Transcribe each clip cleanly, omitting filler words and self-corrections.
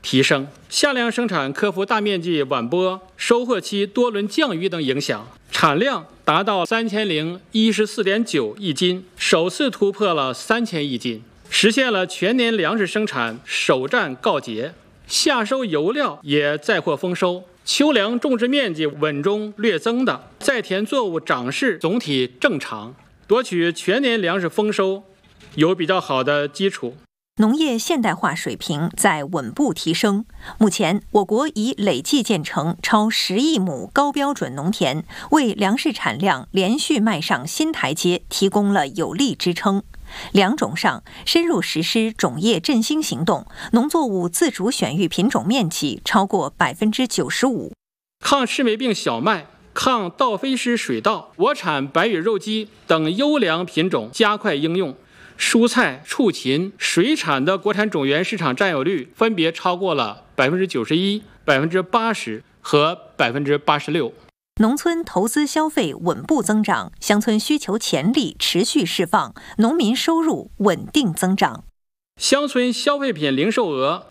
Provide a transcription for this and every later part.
提升，夏粮生产克服大面积晚播、收获期多轮降雨等影响，产量达到3014.9亿斤，首次突破了3000亿斤，实现了全年粮食生产首战告捷。夏收油料也再获丰收，秋粮种植面积稳中略增的，在田作物长势总体正常，夺取全年粮食丰收有比较好的基础。 农业现代化水平在稳步提升。目前，我国已累计建成超10亿亩高标准农田，为粮食产量连续迈上新台阶提供了有力支撑。粮种上，深入实施种业振兴行动，农作物自主选育品种面积超过95%。 抗赤霉病小麦、抗稻飞虱水稻、国产白羽肉鸡等优良品种加快应用。蔬菜、畜禽、水产的国产种源市场占有率分别超过了91%、80%和86%。 农村投资消费稳步增长，乡村需求潜力持续释放，农民收入稳定增长。 乡村消费品零售额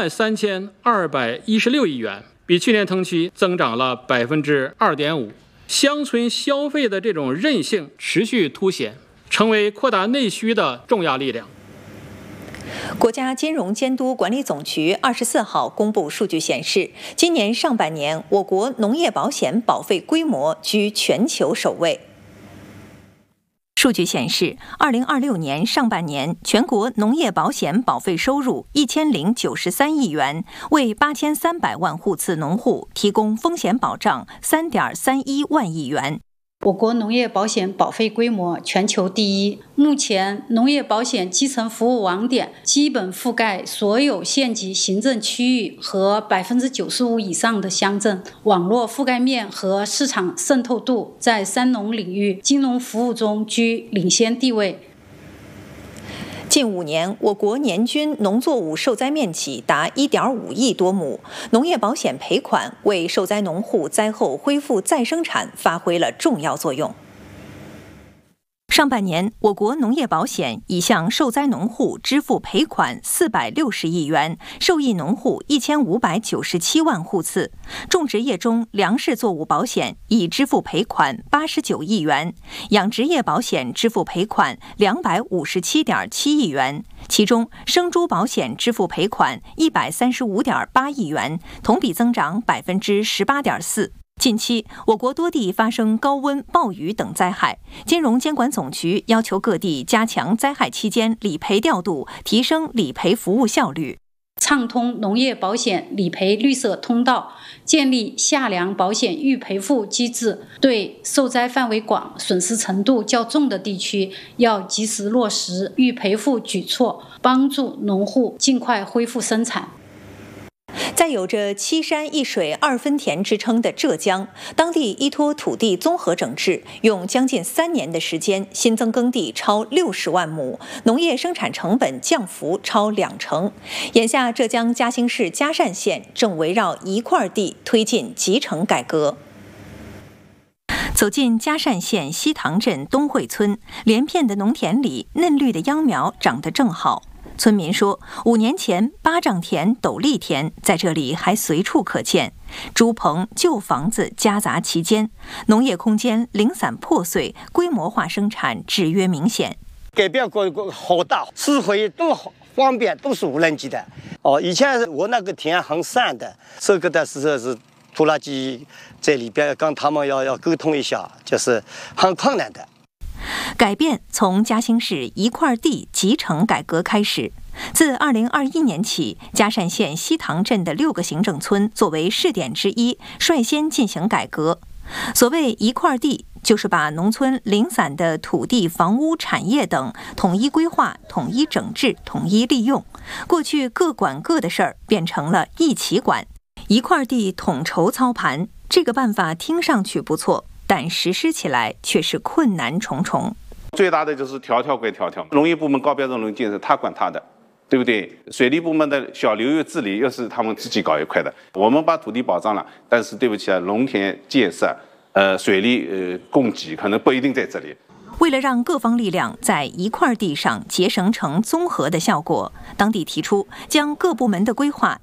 33216亿元，比去年同期增长了2.5%。乡村消费的这种韧性持续凸显，成为扩大内需的重要力量。 国家金融监督管理总局24号公布数据显示，今年上半年我国农业保险保费规模居全球首位。数据显示，2026年上半年全国农业保险保费收入1093亿元，为8300万户次农户提供风险保障3.31万亿元。 我国农业保险保费规模全球第一，目前农业保险基层服务网点基本覆盖所有县级行政区域和95%以上的乡镇，网络覆盖面和市场渗透度在三农领域金融服务中居领先地位。 近5年，我国年均农作物受灾面积达1.5亿多亩，农业保险赔款为受灾农户灾后恢复再生产发挥了重要作用。上半年，我国农业保险已向受灾农户支付赔款460亿元，受益农户1597万户次。种植业中，粮食作物保险已支付赔款89亿元，养殖业保险支付赔款257.7亿元，其中生猪保险支付赔款135.8亿元，同比增长18.4%。近期，我国多地发生高温、暴雨等灾害，金融监管总局要求各地加强灾害期间理赔调度，提升理赔服务效率， 畅通农业保险理赔绿色通道，建立夏粮保险预赔付机制，对受灾范围广、损失程度较重的地区，要及时落实预赔付举措，帮助农户尽快恢复生产。 在有着7山1水2分田之称的浙江，当地依托土地综合整治，用将近3年的时间新增耕地超60万亩，农业生产成本降幅超20%。眼下，浙江嘉兴市嘉善县正围绕一块地推进集成改革。走进嘉善县西塘镇东汇村，连片的农田里，嫩绿的秧苗长得正好。村民说，5年前巴掌田、斗笠田在这里还随处可见，猪棚、旧房子夹杂其间，农业空间零散破碎，规模化生产制约明显。 改变好大，施肥都好方便，都是无人机的。以前我那个田很散的，这个的时候是拖拉机在里边，跟他们要沟通一下，就是很困难的。 改变从嘉兴市一块地集成改革开始。自2021年起，嘉善县西塘镇的6个行政村作为试点之一，率先进行改革。所谓一块地，就是把农村零散的土地、房屋、产业等统一规划、统一整治、统一利用。过去各管各的事儿，变成了一起管，一块地统筹操盘。这个办法听上去不错，但实施起来却是困难重重。 最大的就是条条归条条，农业部门高标准农业建设他管他的，对不对？水利部门的小流域治理又是他们自己搞一块的。我们把土地保障了，但是对不起啊，农田建设、水利供给可能不一定在这里。 为了让各方力量在一块地上结绳成综合的效果，当地提出将各部门的规划